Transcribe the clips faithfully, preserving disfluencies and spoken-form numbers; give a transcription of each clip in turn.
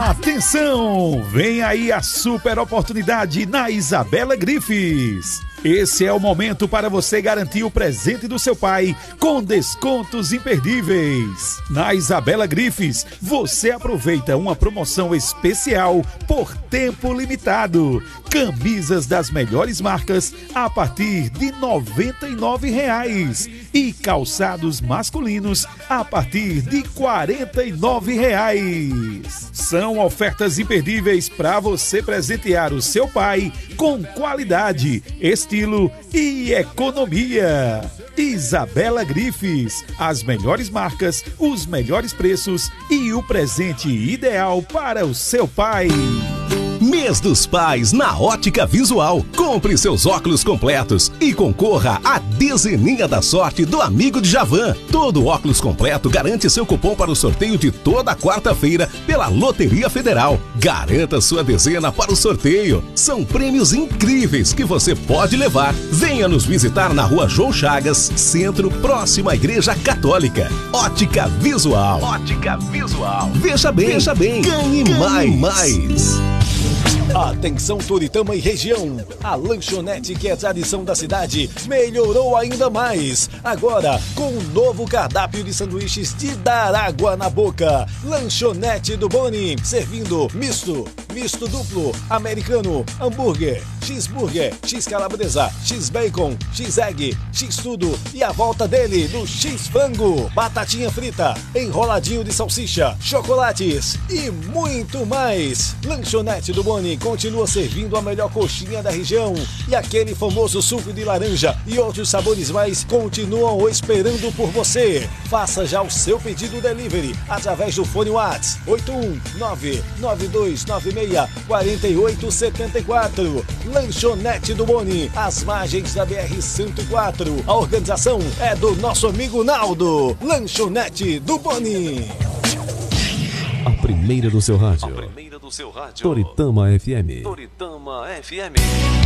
Atenção! Vem aí a super oportunidade na Isabela Grifes. Esse é o momento para você garantir o presente do seu pai com descontos imperdíveis. Na Isabela Grifes, você aproveita uma promoção especial por tempo limitado. Camisas das melhores marcas a partir de noventa e nove reais e calçados masculinos a partir de quarenta e nove reais. São ofertas imperdíveis para você presentear o seu pai com qualidade, estilo e economia. Isabela Grifes, as melhores marcas, os melhores preços e o presente ideal para o seu pai. Mês dos Pais na Ótica Visual. Compre seus óculos completos e concorra à dezeninha da sorte do Amigo de Javan. Todo óculos completo garante seu cupom para o sorteio de toda quarta-feira pela Loteria Federal. Garanta sua dezena para o sorteio. São prêmios incríveis que você pode levar. Venha nos visitar na Rua João Chagas, Centro, próximo à Igreja Católica. Ótica Visual. Ótica Visual. Veja bem, veja bem. Ganhe, Ganhe mais. mais. Atenção Toritama e região, a lanchonete que é tradição da cidade melhorou ainda mais, agora com um novo cardápio de sanduíches de dar água na boca. Lanchonete do Boni, servindo misto, misto duplo, americano, hambúrguer, cheeseburger, x-calabresa, x-bacon, x-egg, x-tudo e a volta dele do x-frango, batatinha frita, enroladinho de salsicha, chocolates e muito mais. Lanchonete do Boni continua servindo a melhor coxinha da região e aquele famoso suco de laranja e outros sabores mais continuam esperando por você. Faça já o seu pedido delivery através do fone WhatsApp oito um nove nove dois nove seis quatro oito sete quatro. Lanchonete do Boni, às margens da B R cento e quatro. A organização é do nosso amigo Naldo. Lanchonete do Boni. A primeira do seu rádio. A primeira do seu rádio. Toritama F M. Toritama F M.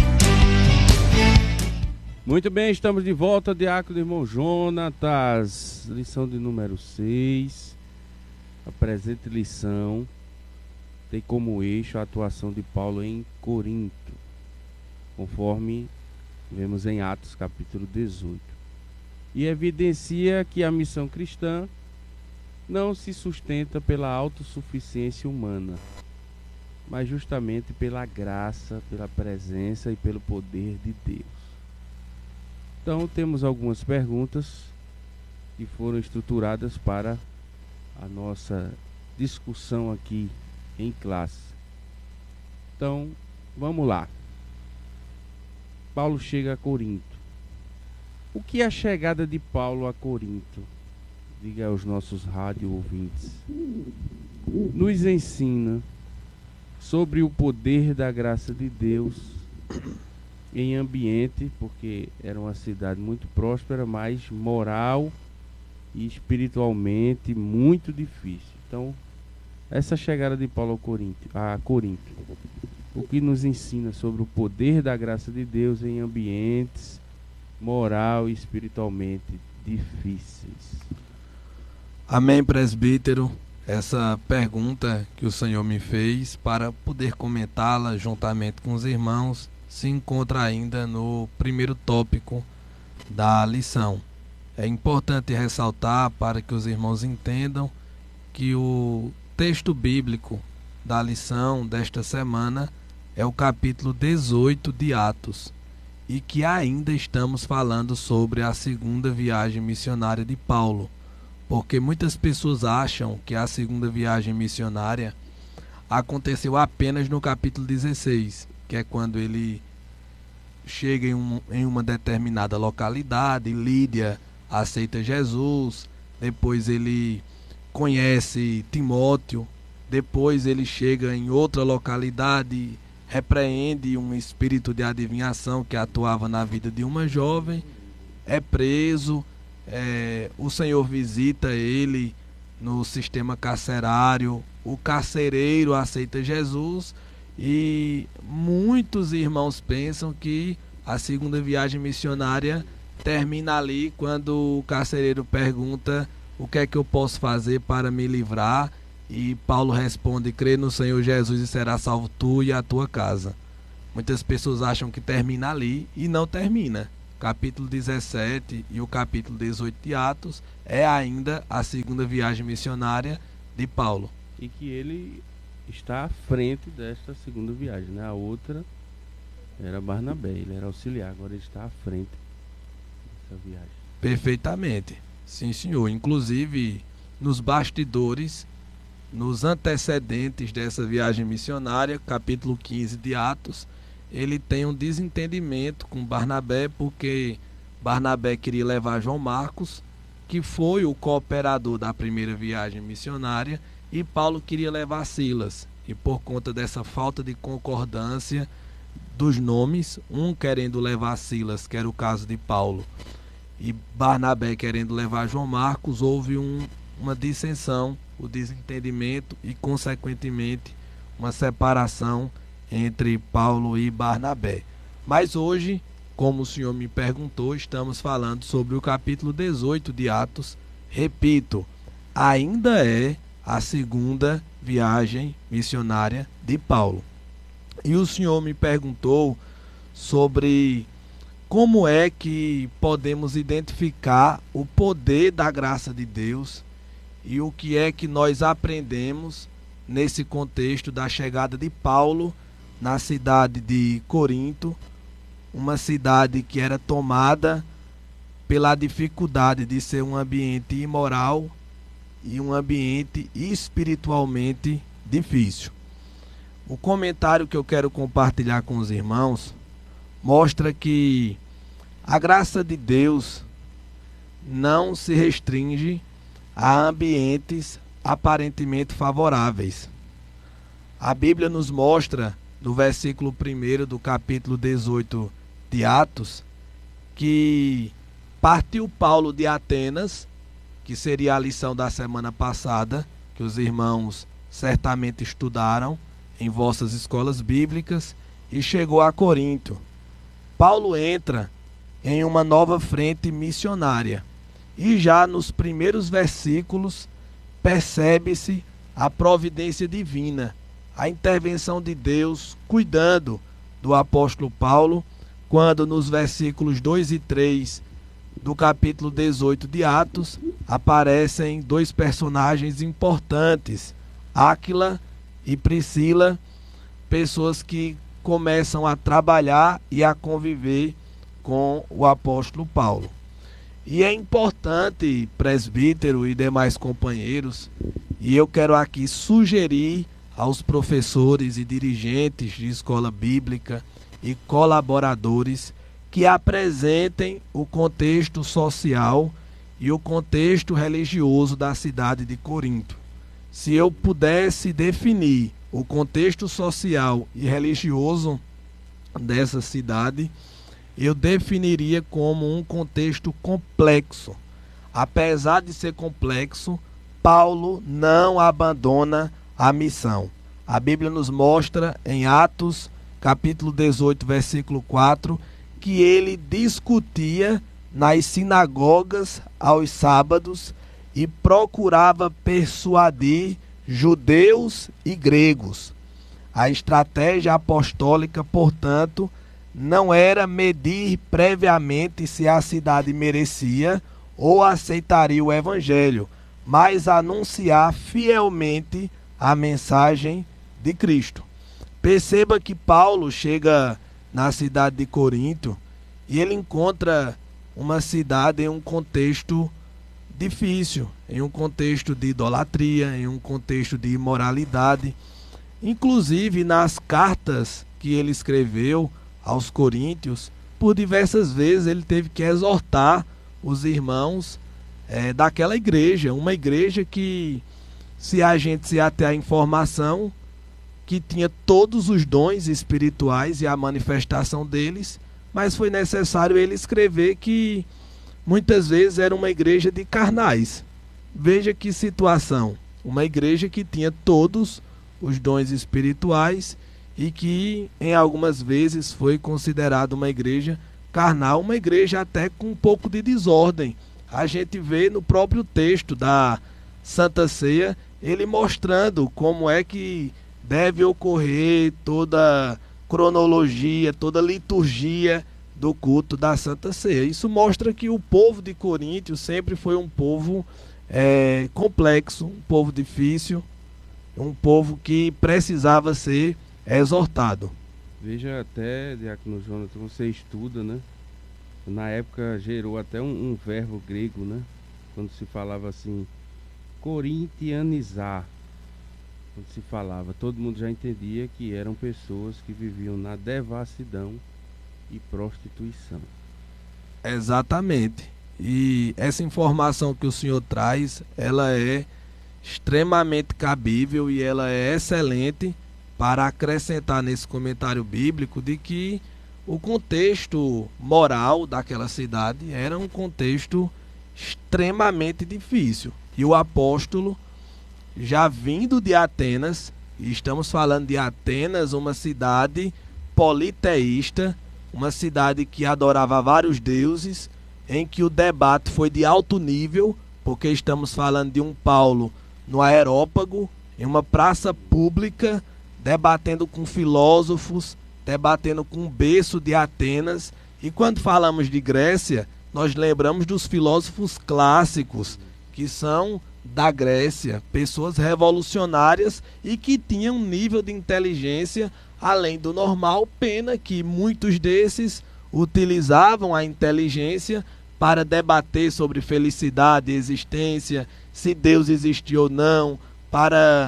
Muito bem, estamos de volta. Diácono Irmão Jonatas, lição de número seis. A presente lição tem como eixo a atuação de Paulo em Corinto, conforme vemos em Atos capítulo dezoito. E evidencia que a missão cristã não se sustenta pela autossuficiência humana, mas justamente pela graça, pela presença e pelo poder de Deus. Então temos algumas perguntas que foram estruturadas para a nossa discussão aqui em classe. Então, vamos lá. Paulo chega a Corinto. O que é a chegada de Paulo a Corinto? Diga aos nossos rádio ouvintes. Nos ensina sobre o poder da graça de Deus em ambiente, porque era uma cidade muito próspera, mas moral e espiritualmente muito difícil. Então, essa chegada de Paulo a Corinto, a Corinto, o que nos ensina sobre o poder da graça de Deus em ambientes moral e espiritualmente difíceis. Amém, presbítero. Essa pergunta que o Senhor me fez, para poder comentá-la juntamente com os irmãos, se encontra ainda no primeiro tópico da lição. É importante ressaltar, para que os irmãos entendam, que o texto bíblico da lição desta semana é o capítulo dezoito de Atos, e que ainda estamos falando sobre a segunda viagem missionária de Paulo, porque muitas pessoas acham que a segunda viagem missionária aconteceu apenas no capítulo dezesseis, que é quando ele chega em, um, em uma determinada localidade, Lídia aceita Jesus, depois ele conhece Timóteo, depois ele chega em outra localidade, repreende um espírito de adivinhação que atuava na vida de uma jovem, é preso, é, o Senhor visita ele no sistema carcerário, o carcereiro aceita Jesus, e muitos irmãos pensam que a segunda viagem missionária termina ali quando o carcereiro pergunta: o que é que eu posso fazer para me livrar? E Paulo responde: crê no Senhor Jesus e será salvo tu e a tua casa. Muitas pessoas acham que termina ali e não termina. Capítulo dezessete e o capítulo dezoito de Atos é ainda a segunda viagem missionária de Paulo. E que ele está à frente desta segunda viagem, né? A outra era Barnabé, ele era auxiliar, agora ele está à frente dessa viagem. Perfeitamente, sim senhor. Inclusive nos bastidores, nos antecedentes dessa viagem missionária, capítulo quinze de Atos, ele tem um desentendimento com Barnabé, porque Barnabé queria levar João Marcos, que foi o cooperador da primeira viagem missionária, e Paulo queria levar Silas. E por conta dessa falta de concordância dos nomes, um querendo levar Silas, que era o caso de Paulo, e Barnabé querendo levar João Marcos, houve um, uma dissensão, o desentendimento e, consequentemente, uma separação entre Paulo e Barnabé. Mas hoje, como o senhor me perguntou, estamos falando sobre o capítulo dezoito de Atos. Repito, ainda é a segunda viagem missionária de Paulo. E o senhor me perguntou sobre como é que podemos identificar o poder da graça de Deus e o que é que nós aprendemos nesse contexto da chegada de Paulo na cidade de Corinto, uma cidade que era tomada pela dificuldade de ser um ambiente imoral e um ambiente espiritualmente difícil. O comentário que eu quero compartilhar com os irmãos mostra que a graça de Deus não se restringe a ambientes aparentemente favoráveis. A Bíblia nos mostra, no versículo primeiro do capítulo dezoito de Atos, que partiu Paulo de Atenas, que seria a lição da semana passada, que os irmãos certamente estudaram em vossas escolas bíblicas, e chegou a Corinto. Paulo entra em uma nova frente missionária, e já nos primeiros versículos percebe-se a providência divina, a intervenção de Deus cuidando do apóstolo Paulo, quando nos versículos dois e três do capítulo dezoito de Atos aparecem dois personagens importantes, Áquila e Priscila, pessoas que começam a trabalhar e a conviver com o apóstolo Paulo. E é importante, presbítero e demais companheiros, e eu quero aqui sugerir aos professores e dirigentes de escola bíblica e colaboradores que apresentem o contexto social e o contexto religioso da cidade de Corinto. Se eu pudesse definir o contexto social e religioso dessa cidade, eu definiria como um contexto complexo. Apesar de ser complexo, Paulo não abandona a missão. A Bíblia nos mostra em Atos, capítulo dezoito, versículo quatro, que ele discutia nas sinagogas aos sábados e procurava persuadir judeus e gregos. A estratégia apostólica, portanto, não era medir previamente se a cidade merecia ou aceitaria o evangelho, mas anunciar fielmente a mensagem de Cristo. Perceba que Paulo chega na cidade de Corinto e ele encontra uma cidade em um contexto difícil, em um contexto de idolatria, em um contexto de imoralidade. Inclusive nas cartas que ele escreveu aos coríntios, por diversas vezes ele teve que exortar os irmãos é, daquela igreja, uma igreja que, se a gente se ater à informação, que tinha todos os dons espirituais e a manifestação deles, mas foi necessário ele escrever que muitas vezes era uma igreja de carnais. Veja que situação, uma igreja que tinha todos os dons espirituais e que em algumas vezes foi considerada uma igreja carnal, uma igreja até com um pouco de desordem. A gente vê no próprio texto da Santa Ceia ele mostrando como é que deve ocorrer toda a cronologia, toda a liturgia do culto da Santa Ceia. Isso mostra que o povo de Coríntio sempre foi um povo é, complexo, um povo difícil, um povo que precisava ser exortado. Veja até, Diácono Jonathan, você estuda, né? Na época gerou até um, um verbo grego, né? Quando se falava assim, corintianizar. Quando se falava, todo mundo já entendia que eram pessoas que viviam na devassidão e prostituição. Exatamente. E essa informação que o senhor traz, ela é extremamente cabível e ela é excelente para acrescentar nesse comentário bíblico de que o contexto moral daquela cidade era um contexto extremamente difícil. E o apóstolo, já vindo de Atenas, e estamos falando de Atenas, uma cidade politeísta, uma cidade que adorava vários deuses, em que o debate foi de alto nível, porque estamos falando de um Paulo no Areópago, em uma praça pública, debatendo com filósofos, debatendo com o berço de Atenas. E quando falamos de Grécia, nós lembramos dos filósofos clássicos, que são da Grécia, pessoas revolucionárias e que tinham um nível de inteligência além do normal, pena que muitos desses utilizavam a inteligência para debater sobre felicidade, existência, se Deus existiu ou não, para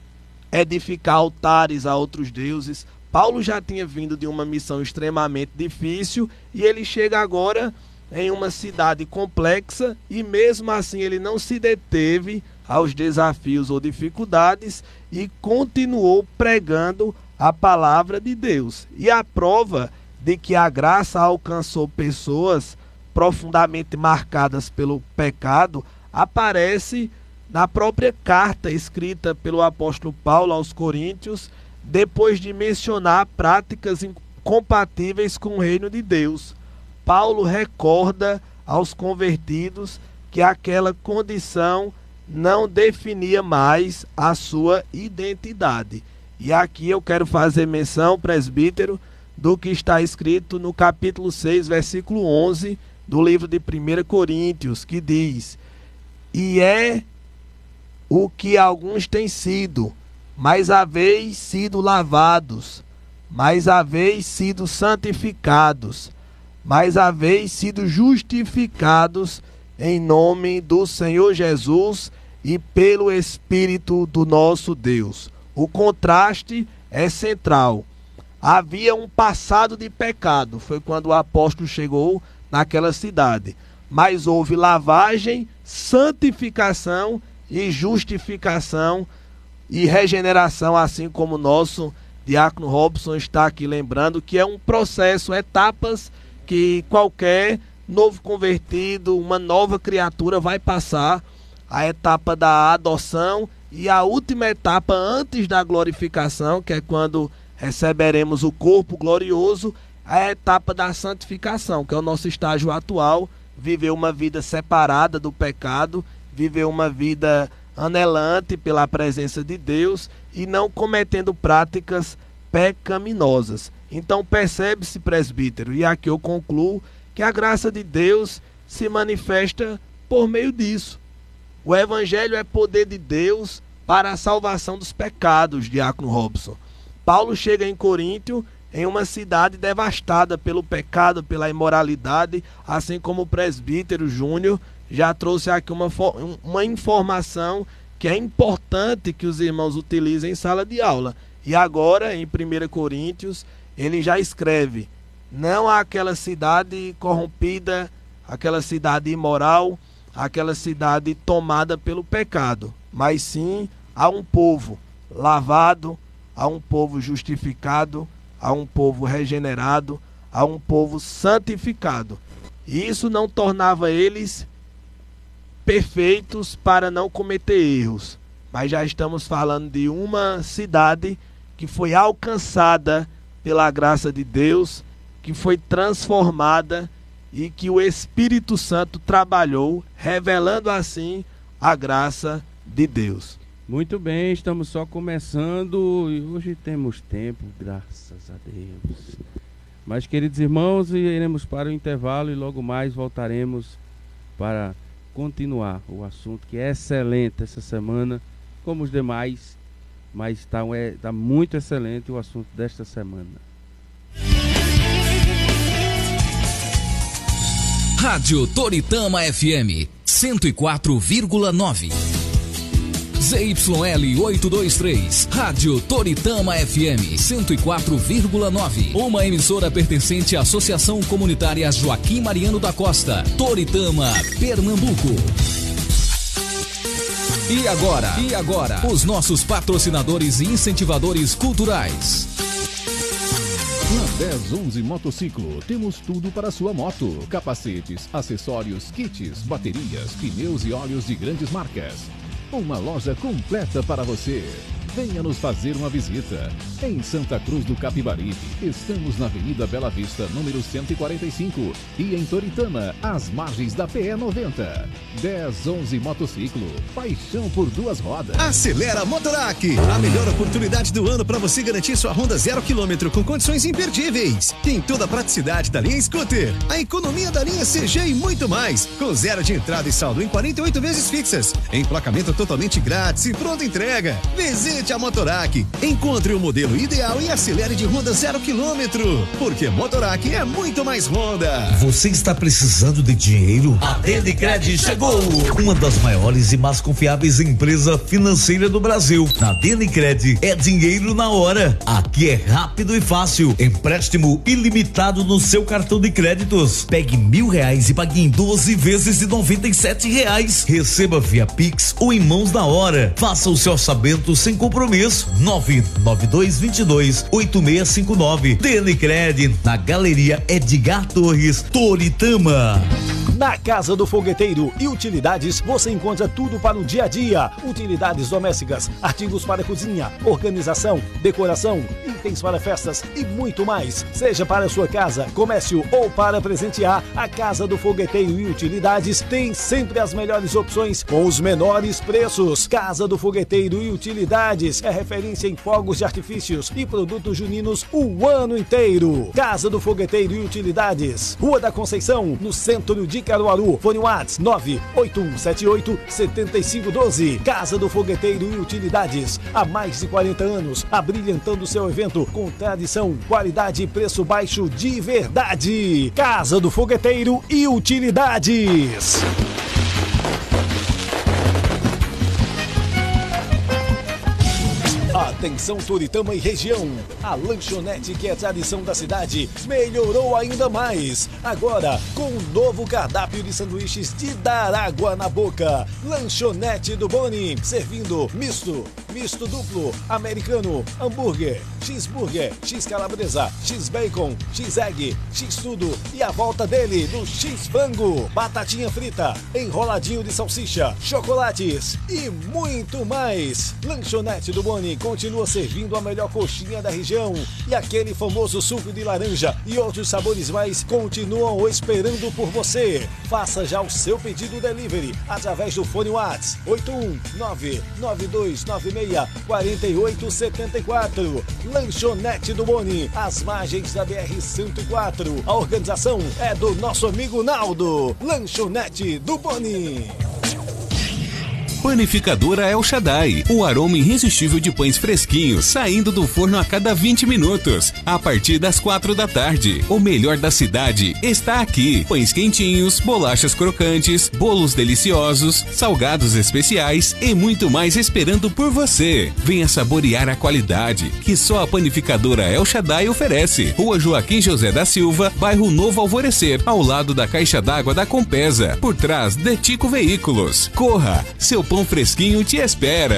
edificar altares a outros deuses. Paulo já tinha vindo de uma missão extremamente difícil e ele chega agora em uma cidade complexa e mesmo assim ele não se deteve aos desafios ou dificuldades e continuou pregando a palavra de Deus. E a prova de que a graça alcançou pessoas profundamente marcadas pelo pecado aparece na própria carta escrita pelo apóstolo Paulo aos Coríntios, depois de mencionar práticas incompatíveis com o reino de Deus. Paulo recorda aos convertidos que aquela condição não definia mais a sua identidade. E aqui eu quero fazer menção, presbítero, do que está escrito no capítulo seis, versículo onze do livro de primeira Coríntios, que diz: e é o que alguns têm sido, mas haveis sido lavados, mas haveis sido santificados, mas haveis sido justificados em nome do Senhor Jesus e pelo Espírito do nosso Deus. O contraste é central. Havia um passado de pecado, foi quando o apóstolo chegou naquela cidade, mas houve lavagem, santificação e justificação e regeneração, assim como o nosso diácono Robson está aqui lembrando, que é um processo, etapas que qualquer novo convertido, uma nova criatura vai passar. A etapa da adoção e a última etapa antes da glorificação, que é quando receberemos o corpo glorioso, a etapa da santificação, que é o nosso estágio atual, viver uma vida separada do pecado, viver uma vida anelante pela presença de Deus e não cometendo práticas pecaminosas. Então percebe-se, presbítero, e aqui eu concluo, que a graça de Deus se manifesta por meio disso. O evangelho é poder de Deus para a salvação dos pecados, diácono Robson. Paulo chega em Coríntio, em uma cidade devastada pelo pecado, pela imoralidade, assim como o presbítero Júnior já trouxe aqui uma, uma informação que é importante que os irmãos utilizem em sala de aula. E agora, em primeira Coríntios, ele já escreve: não há aquela cidade corrompida, aquela cidade imoral, aquela cidade tomada pelo pecado, mas sim há um povo lavado, há um povo justificado, há um povo regenerado, há um povo santificado. E isso não tornava eles perfeitos para não cometer erros, mas já estamos falando de uma cidade que foi alcançada pela graça de Deus, que foi transformada e que o Espírito Santo trabalhou, revelando assim a graça de Deus. Muito bem, estamos só começando e hoje temos tempo, graças a Deus. Mas, queridos irmãos, iremos para o intervalo e logo mais voltaremos para continuar o assunto que é excelente essa semana, como os demais, mas está é, tá muito excelente o assunto desta semana. Rádio Toritama F M cento e quatro vírgula nove. Z Y L oitocentos e vinte e três, Rádio Toritama F M cento e quatro vírgula nove, uma emissora pertencente à Associação Comunitária Joaquim Mariano da Costa, Toritama, Pernambuco. E agora, e agora, os nossos patrocinadores e incentivadores culturais. Na dez onze Motociclo, temos tudo para sua moto: capacetes, acessórios, kits, baterias, pneus e óleos de grandes marcas. Uma loja completa para você. Venha nos fazer uma visita. Em Santa Cruz do Capibaribe, estamos na Avenida Bela Vista, número cento e quarenta e cinco. E em Toritama, às margens da P E noventa. dez onze Motociclo. Paixão por duas rodas. Acelera Motorac. A melhor oportunidade do ano para você garantir sua Honda zero quilômetro com condições imperdíveis. Tem toda a praticidade da linha Scooter, a economia da linha C G e muito mais. Com zero de entrada e saldo em quarenta e oito vezes fixas. Emplacamento totalmente grátis e pronta entrega. Visite a Motorac. Encontre o modelo ideal e acelere de Honda zero quilômetro. Porque Motorac é muito mais Honda. Você está precisando de dinheiro? A Denicred chegou! Uma das maiores e mais confiáveis empresas financeiras do Brasil. Na Denicred é dinheiro na hora. Aqui é rápido e fácil. Empréstimo ilimitado no seu cartão de créditos. Pegue mil reais e pague em doze vezes de noventa e sete reais. Receba via Pix ou em mãos na hora. Faça o seu orçamento sem compromisso. nove nove dois dois dois oito seis cinco nove. Denicred, na Galeria Edgar Torres, Toritama. Na Casa do Fogueteiro e Utilidades, você encontra tudo para o dia a dia. Utilidades domésticas, artigos para cozinha, organização, decoração, itens para festas e muito mais. Seja para sua casa, comércio ou para presentear, a Casa do Fogueteiro e Utilidades tem sempre as melhores opções com os menores preços. Casa do Fogueteiro e Utilidades é referência em fogos de artifícios e produtos juninos o ano inteiro. Casa do Fogueteiro e Utilidades, Rua da Conceição, no centro de Caruaru. Fone WhatsApp nove oito um sete oito sete cinco um dois. Casa do Fogueteiro e Utilidades, há mais de quarenta anos, abrilhantando seu evento com tradição, qualidade e preço baixo de verdade. Casa do Fogueteiro e Utilidades. Atenção Toritama e região, a lanchonete que é tradição da cidade melhorou ainda mais, agora com um novo cardápio de sanduíches de dar água na boca. Lanchonete do Boni, servindo misto, misto duplo, americano, hambúrguer, cheeseburger, x-calabresa, x-bacon, x-egg, x-tudo e a volta dele do x-frango, batatinha frita, enroladinho de salsicha, chocolates e muito mais. Lanchonete do Boni continua servindo a melhor coxinha da região e aquele famoso suco de laranja e outros sabores mais continuam esperando por você. Faça já o seu pedido delivery através do fone WhatsApp oito um nove nove dois nove seis quatro oito sete quatro. Lanchonete do Boni, às margens da B R cento e quatro. A organização é do nosso amigo Naldo. Lanchonete do Boni. Panificadora El Shaddai, o aroma irresistível de pães fresquinhos saindo do forno a cada vinte minutos, a partir das quatro da tarde. O melhor da cidade está aqui. Pães quentinhos, bolachas crocantes, bolos deliciosos, salgados especiais e muito mais esperando por você. Venha saborear a qualidade que só a Panificadora El Shaddai oferece. Rua Joaquim José da Silva, bairro Novo Alvorecer, ao lado da Caixa d'Água da Compesa, por trás de Tico Veículos. Corra, seu pão fresquinho te espera.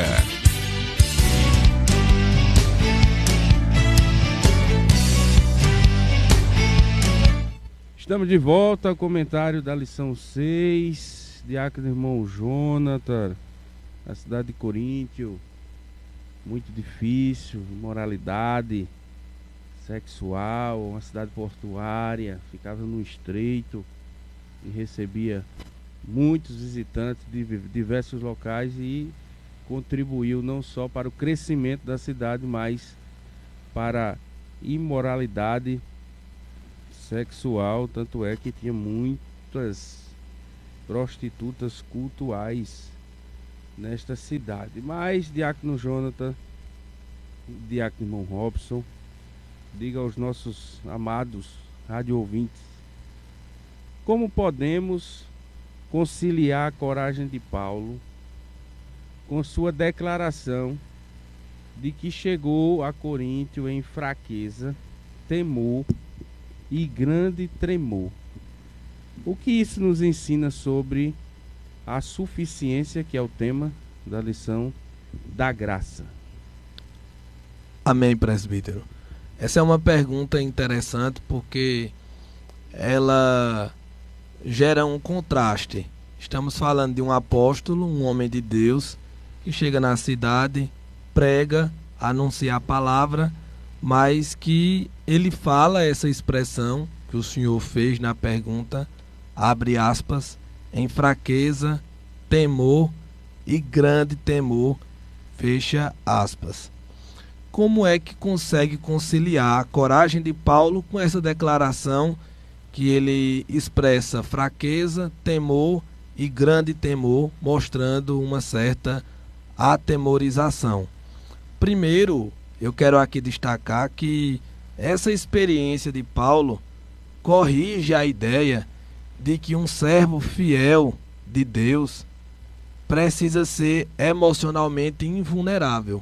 Estamos de volta ao comentário da lição seis, diácono irmão Jonathan, a cidade de Coríntio, muito difícil, imoralidade sexual, uma cidade portuária, ficava no estreito e recebia muitos visitantes de diversos locais e contribuiu não só para o crescimento da cidade, mas para a imoralidade sexual, tanto é que tinha muitas prostitutas cultuais nesta cidade. Mas, diácono Jonathan, diácono irmão Robson, diga aos nossos amados rádio ouvintes, como podemos conciliar a coragem de Paulo com sua declaração de que chegou a Coríntio em fraqueza, temor e grande tremor. O que isso nos ensina sobre a suficiência, que é o tema da lição da graça? Amém, presbítero. Essa é uma pergunta interessante porque ela gera um contraste. Estamos falando de um apóstolo, um homem de Deus, que chega na cidade, prega, anuncia a palavra, mas que ele fala essa expressão que o senhor fez na pergunta, abre aspas, em fraqueza, temor e grande temor, fecha aspas. Como é que consegue conciliar a coragem de Paulo com essa declaração que ele expressa fraqueza, temor e grande temor, mostrando uma certa atemorização? Primeiro, eu quero aqui destacar que essa experiência de Paulo corrige a ideia de que um servo fiel de Deus precisa ser emocionalmente invulnerável.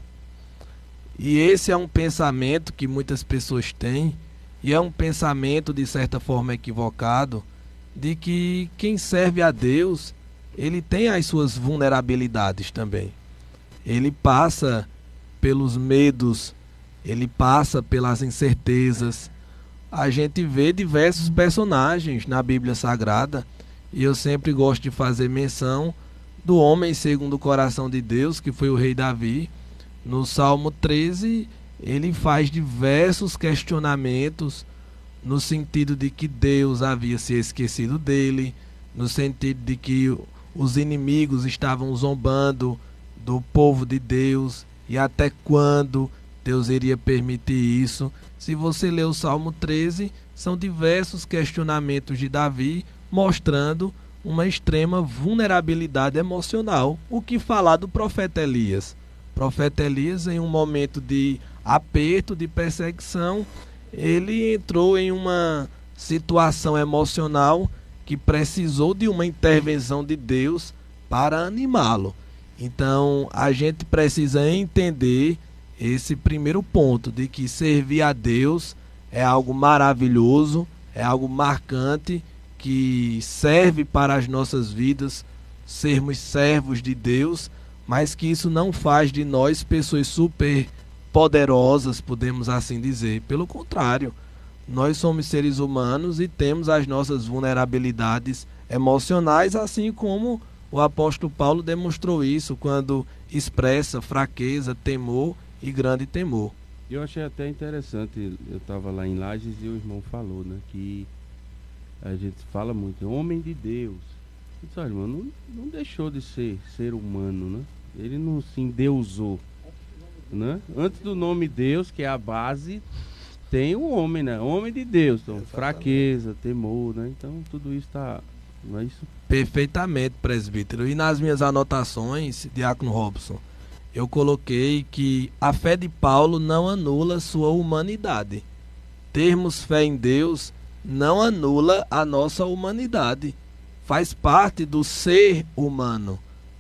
E esse é um pensamento que muitas pessoas têm, e é um pensamento de certa forma equivocado, de que quem serve a Deus, ele tem as suas vulnerabilidades também. Ele passa pelos medos, ele passa pelas incertezas. A gente vê diversos personagens na Bíblia Sagrada, e eu sempre gosto de fazer menção do homem segundo o coração de Deus, que foi o rei Davi. No Salmo treze, ele faz diversos questionamentos no sentido de que Deus havia se esquecido dele, no sentido de que os inimigos estavam zombando do povo de Deus, e até quando Deus iria permitir isso. Se você ler o Salmo treze, são diversos questionamentos de Davi mostrando uma extrema vulnerabilidade emocional. O que falar do profeta Elias? O profeta Elias, em um momento de aperto, de perseguição, ele entrou em uma situação emocional que precisou de uma intervenção de Deus para animá-lo. Então, a gente precisa entender esse primeiro ponto, de que servir a Deus é algo maravilhoso, é algo marcante, que serve para as nossas vidas sermos servos de Deus, mas que isso não faz de nós pessoas super poderosas, podemos assim dizer. Pelo contrário, nós somos seres humanos e temos as nossas vulnerabilidades emocionais, assim como o apóstolo Paulo demonstrou isso quando expressa fraqueza, temor e grande temor. Eu achei até interessante, eu estava lá em Lages e o irmão falou, né, que a gente fala muito, homem de Deus. Eu disse, olha, irmão, não, não deixou de ser ser humano, né? Ele não se endeusou, né? Antes do nome Deus, que é a base, tem o homem, né? Homem de Deus, então, fraqueza, temor, né? Então tudo isso está, não é isso? Perfeitamente, presbítero. E nas minhas anotações, diácono Robson, eu coloquei que a fé de Paulo não anula sua humanidade. Termos fé em Deus não anula a nossa humanidade. Faz parte do ser humano.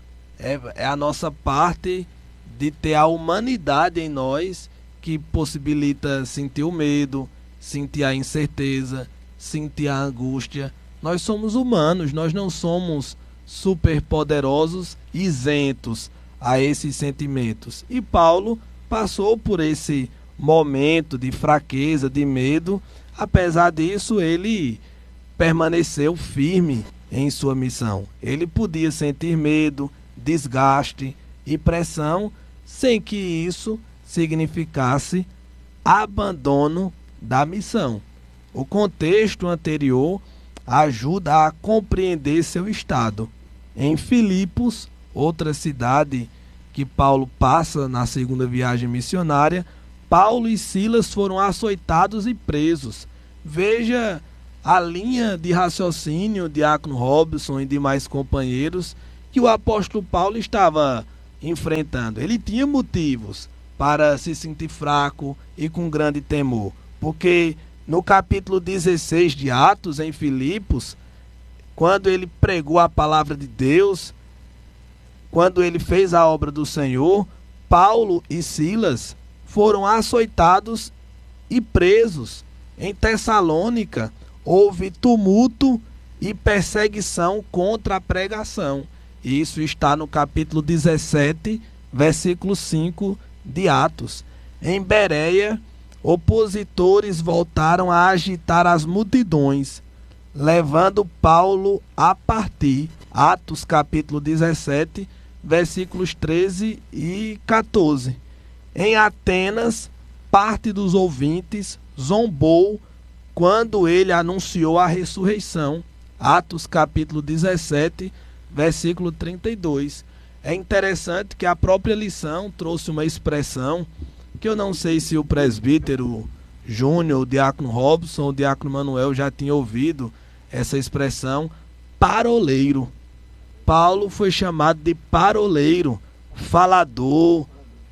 É, é a nossa parte de ter a humanidade em nós que possibilita sentir o medo, sentir a incerteza, sentir a angústia. Nós somos humanos, nós não somos superpoderosos, isentos a esses sentimentos. E Paulo passou por esse momento de fraqueza, de medo. Apesar disso, ele permaneceu firme em sua missão. Ele podia sentir medo, desgaste e pressão, sem que isso significasse abandono da missão. O contexto anterior ajuda a compreender seu estado. Em Filipos, outra cidade que Paulo passa na segunda viagem missionária, Paulo e Silas foram açoitados e presos. Veja a linha de raciocínio de Diácono Robson e demais companheiros que o apóstolo Paulo estava enfrentando. Ele tinha motivos para se sentir fraco e com grande temor, porque no capítulo dezesseis de Atos, em Filipos, quando ele pregou a palavra de Deus, quando ele fez a obra do Senhor, Paulo e Silas foram açoitados e presos. Em Tessalônica houve tumulto e perseguição contra a pregação. Isso está no capítulo dezessete, versículo cinco de Atos. Em Bereia, opositores voltaram a agitar as multidões, levando Paulo a partir. Atos capítulo dezessete, versículos treze e quatorze. Em Atenas, parte dos ouvintes zombou quando ele anunciou a ressurreição. Atos capítulo dezessete, versículo trinta e dois. É interessante que a própria lição trouxe uma expressão que eu não sei se o presbítero Júnior, o diácono Robson, o diácono Manuel já tinha ouvido essa expressão, paroleiro. Paulo foi chamado de paroleiro, falador,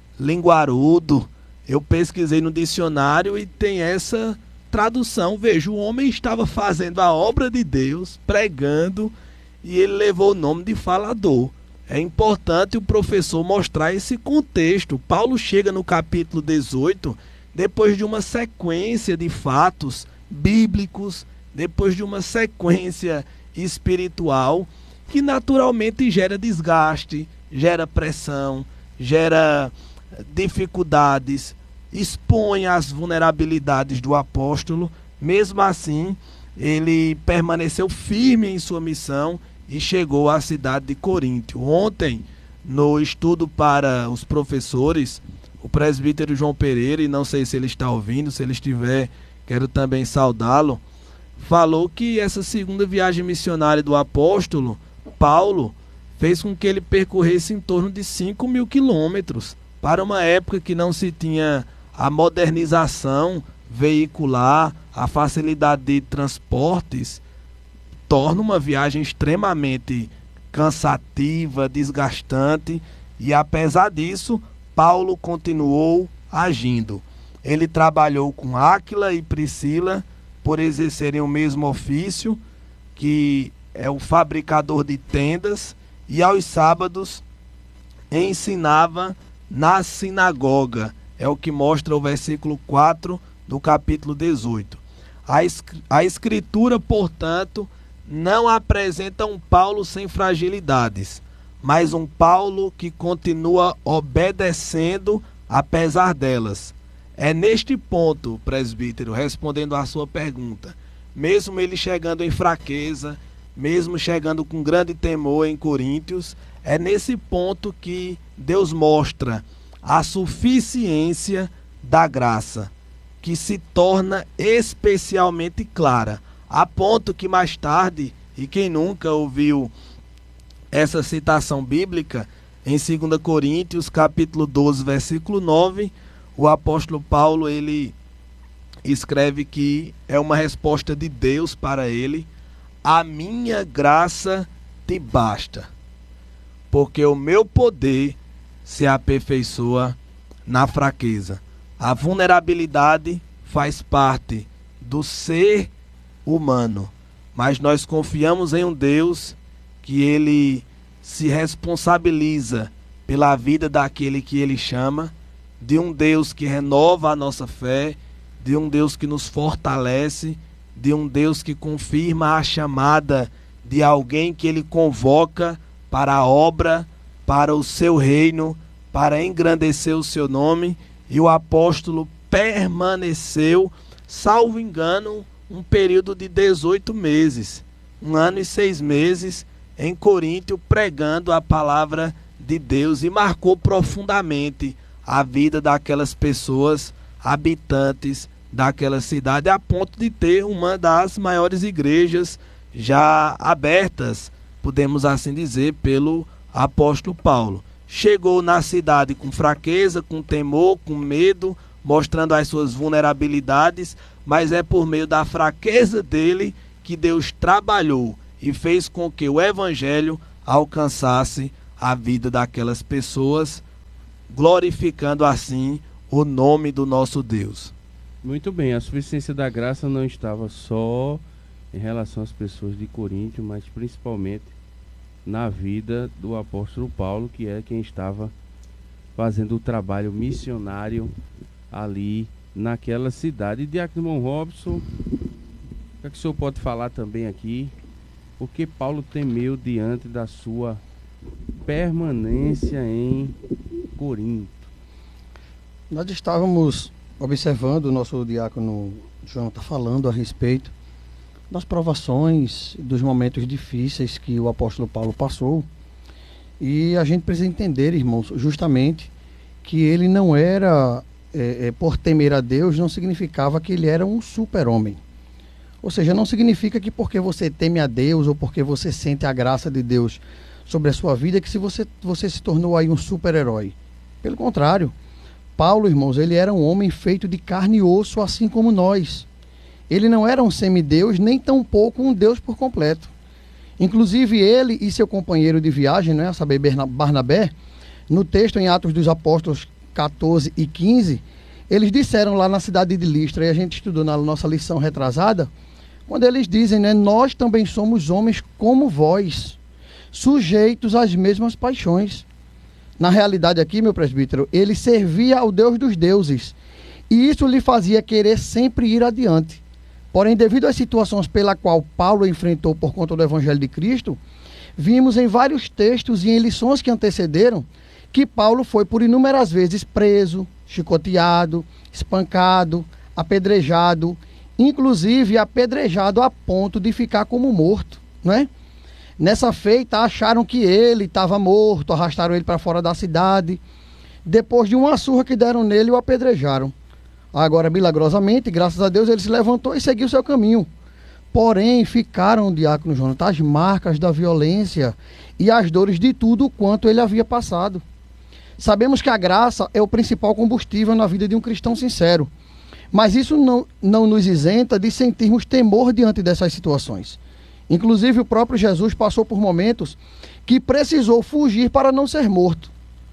linguarudo. Eu pesquisei no dicionário e tem essa tradução. Veja, o homem estava fazendo a obra de Deus, pregando, e ele levou o nome de falador. É importante o professor mostrar esse contexto. Paulo chega no capítulo dezoito, depois de uma sequência de fatos bíblicos, depois de uma sequência espiritual, que naturalmente gera desgaste, gera pressão, gera dificuldades, expõe as vulnerabilidades do apóstolo. Mesmo assim, ele permaneceu firme em sua missão e chegou à cidade de Coríntio. Ontem, no estudo para os professores, o presbítero João Pereira, e não sei se ele está ouvindo, se ele estiver, quero também saudá-lo, falou que essa segunda viagem missionária do apóstolo Paulo fez com que ele percorresse em torno de cinco mil quilômetros. Para uma época que não se tinha a modernização veicular, a facilidade de transportes, torna uma viagem extremamente cansativa, desgastante, e apesar disso, Paulo continuou agindo. Ele trabalhou com Áquila e Priscila por exercerem o mesmo ofício, que é o fabricador de tendas, e aos sábados ensinava na sinagoga. É o que mostra o versículo quatro do capítulo dezoito. A, esc- a escritura, portanto, não apresenta um Paulo sem fragilidades, mas um Paulo que continua obedecendo apesar delas. É neste ponto, presbítero, respondendo à sua pergunta, mesmo ele chegando em fraqueza, mesmo chegando com grande temor em Coríntios, é nesse ponto que Deus mostra a suficiência da graça, que se torna especialmente clara, a ponto que mais tarde, e quem nunca ouviu essa citação bíblica, em dois Coríntios, capítulo doze, versículo nove, o apóstolo Paulo, ele escreve que é uma resposta de Deus para ele: a minha graça te basta, porque o meu poder se aperfeiçoa na fraqueza. A vulnerabilidade faz parte do ser humano, mas nós confiamos em um Deus que ele se responsabiliza pela vida daquele que ele chama, de um Deus que renova a nossa fé, de um Deus que nos fortalece, de um Deus que confirma a chamada de alguém que ele convoca para a obra, para o seu reino, para engrandecer o seu nome. E o apóstolo permaneceu, salvo engano, um período de dezoito meses, um ano e seis meses, em Coríntio, pregando a palavra de Deus, e marcou profundamente a vida daquelas pessoas habitantes daquela cidade, a ponto de ter uma das maiores igrejas já abertas, podemos assim dizer, pelo apóstolo Paulo. chegou na cidade com fraqueza, com temor, com medo, mostrando as suas vulnerabilidades, mas é por meio da fraqueza dele que Deus trabalhou e fez com que o evangelho alcançasse a vida daquelas pessoas, glorificando assim o nome do nosso Deus. Muito bem, a suficiência da graça não estava só em relação às pessoas de Corinto, mas principalmente na vida do apóstolo Paulo, que é quem estava fazendo o trabalho missionário ali naquela cidade. E Diácono Irmão Robson, o que é que o senhor pode falar também aqui? Porque Paulo temeu diante da sua permanência em Corinto. Nós estávamos observando, o nosso diácono João está falando a respeito das provações, dos momentos difíceis que o apóstolo Paulo passou. E a gente precisa entender, irmãos, justamente que ele não era, é, é, por temer a Deus, não significava que ele era um super-homem. Ou seja, não significa que porque você teme a Deus ou porque você sente a graça de Deus sobre a sua vida, que se você, você se tornou aí um super-herói. Pelo contrário, Paulo, irmãos, ele era um homem feito de carne e osso, assim como nós. Ele não era um semideus, nem tampouco um Deus por completo. Inclusive ele e seu companheiro de viagem, né, a saber, Barnabé, no texto em Atos dos Apóstolos catorze e quinze, eles disseram lá na cidade de Listra, e a gente estudou na nossa lição retrasada, quando eles dizem, né, nós também somos homens como vós, sujeitos às mesmas paixões. Na realidade aqui, meu presbítero, ele servia ao Deus dos deuses, e isso lhe fazia querer sempre ir adiante. Porém, devido às situações pela qual Paulo enfrentou por conta do Evangelho de Cristo, vimos em vários textos e em lições que antecederam que Paulo foi por inúmeras vezes preso, chicoteado, espancado, apedrejado, inclusive apedrejado a ponto de ficar como morto, não é? Nessa feita, acharam que ele estava morto, arrastaram ele para fora da cidade. Depois de uma surra que deram nele, o apedrejaram. Agora, milagrosamente, graças a Deus, ele se levantou e seguiu seu caminho. Porém, ficaram, diácono Jonathan, as marcas da violência e as dores de tudo quanto ele havia passado. Sabemos que a graça é o principal combustível na vida de um cristão sincero. Mas isso não, não nos isenta de sentirmos temor diante dessas situações. Inclusive, o próprio Jesus passou por momentos que precisou fugir para não ser morto.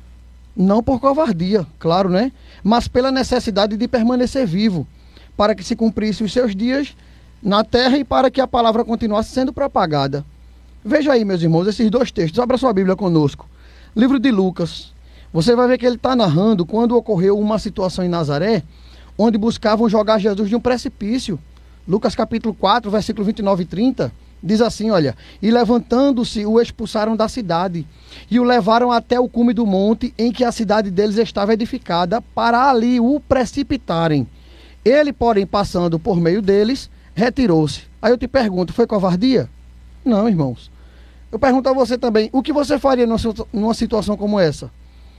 Não por covardia, claro, né? Mas pela necessidade de permanecer vivo, para que se cumprisse os seus dias na terra e para que a palavra continuasse sendo propagada. Veja aí, meus irmãos, esses dois textos. Abra sua Bíblia conosco. Livro de Lucas. Você vai ver que ele está narrando quando ocorreu uma situação em Nazaré, onde buscavam jogar Jesus de um precipício. Lucas capítulo quatro, versículo vinte e nove e trinta, diz assim, olha, e levantando-se o expulsaram da cidade e o levaram até o cume do monte em que a cidade deles estava edificada, para ali o precipitarem. Ele, porém, passando por meio deles, retirou-se. Aí eu te pergunto, foi covardia? Não, irmãos. Eu pergunto a você também, o que você faria numa, numa situação como essa?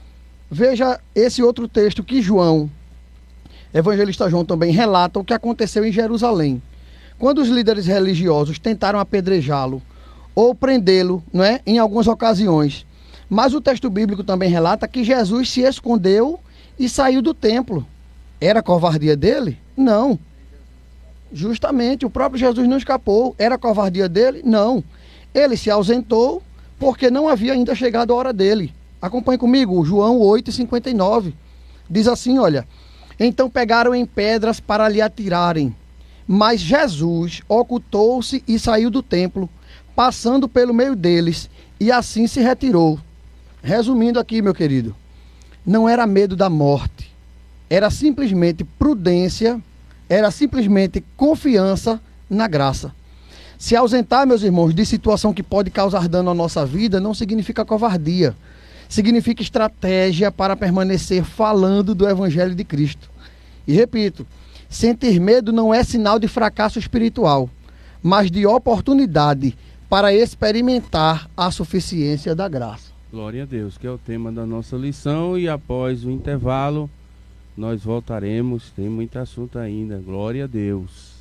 Veja esse outro texto que João, evangelista João, também relata o que aconteceu em Jerusalém. Quando os líderes religiosos tentaram apedrejá-lo ou prendê-lo, não é, em algumas ocasiões. Mas o texto bíblico também relata que Jesus se escondeu e saiu do templo. Era covardia dele? Não. Justamente, o próprio Jesus não escapou. Era covardia dele? Não. Ele se ausentou porque não havia ainda chegado a hora dele. Acompanhe comigo, João oito, cinquenta e nove. Diz assim, olha, então pegaram em pedras para lhe atirarem. Mas Jesus ocultou-se e saiu do templo, passando pelo meio deles, e assim se retirou. Resumindo aqui, meu querido, não era medo da morte, era simplesmente prudência, era simplesmente confiança na graça. Se ausentar, meus irmãos, de situação que pode causar dano à nossa vida, não significa covardia, significa estratégia para permanecer falando do Evangelho de Cristo. E repito, sentir medo não é sinal de fracasso espiritual, mas de oportunidade para experimentar a suficiência da graça. Glória a Deus, que é o tema da nossa lição, e após o intervalo nós voltaremos, tem muito assunto ainda. Glória a Deus.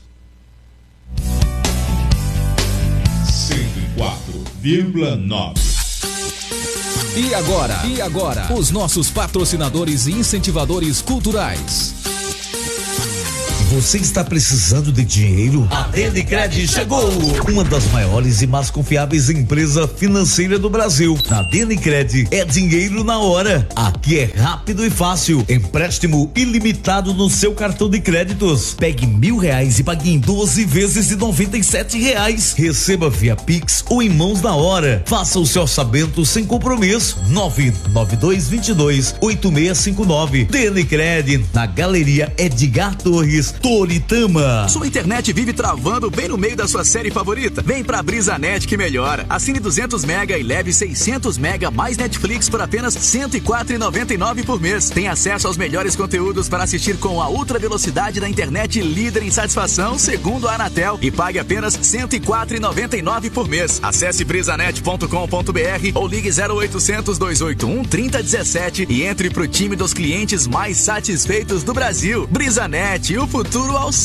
cento e quatro vírgula nove E agora? E agora? Os nossos patrocinadores e incentivadores culturais. Você está precisando de dinheiro? A Denicred chegou! Uma das maiores e mais confiáveis empresas financeiras do Brasil. Na Denicred é dinheiro na hora. Aqui é rápido e fácil. Empréstimo ilimitado no seu cartão de créditos. Pegue mil reais e pague em doze vezes de noventa e sete reais. Receba via Pix ou em mãos na hora. Faça o seu orçamento sem compromisso. nove nove dois dois dois oito seis cinco nove. Denicred, na Galeria Edgar Torres, Toritama. Sua internet vive travando bem no meio da sua série favorita? Vem pra BrisaNet que melhora. Assine duzentos mega e leve seiscentos mega mais Netflix por apenas cento e quatro reais e noventa e nove centavos por mês. Tem acesso aos melhores conteúdos para assistir com a ultra velocidade da internet líder em satisfação, segundo a Anatel, e pague apenas cento e quatro reais e noventa e nove centavos por mês. Acesse brisanet ponto com ponto br ou ligue zero oitocentos, dois oito um, trinta dezessete e entre pro time dos clientes mais satisfeitos do Brasil. BrisaNet, o futuro ao